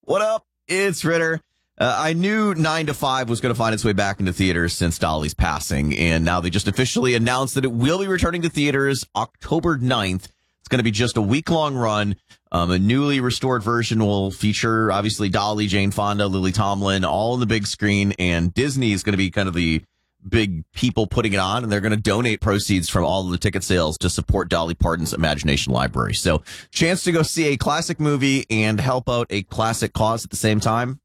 What up? It's Ritter. I knew 9 to 5 was going to find its way back into theaters since Dolly's passing, and now they just officially announced that it will be returning to theaters October 9th. It's going to be just a week-long run. A newly restored version will feature, obviously, Dolly, Jane Fonda, Lily Tomlin, all on the big screen, and Disney is going to be kind of the big people putting it on, and they're going to donate proceeds from all of the ticket sales to support Dolly Parton's Imagination Library. So, chance to go see a classic movie and help out a classic cause at the same time.